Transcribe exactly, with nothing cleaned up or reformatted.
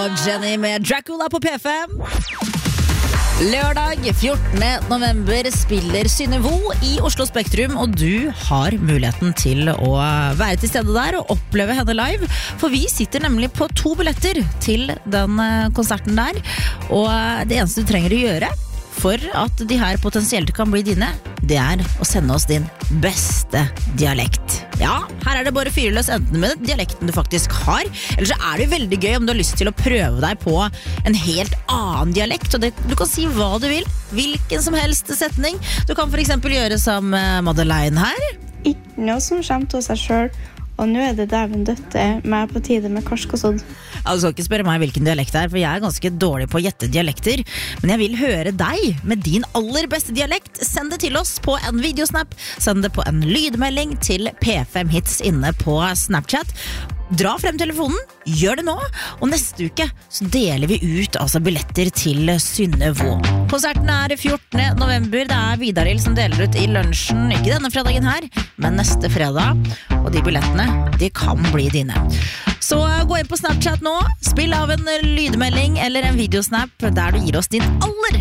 var Jenny med Dracula på P fem. Lørdag fjortende november spiller Synnøve i Oslo Spektrum, og du har muligheten til å være til stede der og oppleve henne live, for vi sitter nemlig på to billetter til den konserten der, og det eneste du trenger å gjøre for at de her potensielt kan bli dine, det er å sende oss din beste dialekt. Ja, her er det bare fyreløs enten med dialekten du faktisk har, eller så er det veldig gøy om du har lyst til å prøve deg på en helt annen dialekt, og det, du kan si hva du vil, hvilken som helst setning. Du kan for eksempel gjøre som Madeleine her. Ikke noe som kommer til seg selv, og nå er det dæven døtte med på tide med karsk og sodd. Altså, ikke spørre meg hvilken dialekt det er, for jeg er ganske dårlig på å gjette dialekter, men jeg vil høre deg med din aller beste dialekt. Send det til oss på en videosnap, send det på en lydmelding til P fem Hits inne på Snapchat. Dra frem telefonen, gjør det nå, og neste uke så deler vi ut altså billetter til Synnøve. Konserten er fjortende november, det er Vidarild som deler ut i lunsjen, ikke denne fredagen her, men neste fredag, og de billettene, de kan bli dine. Så gå inn på Snapchat nå, spill av en lydmelding eller en videosnap der du gir oss din aller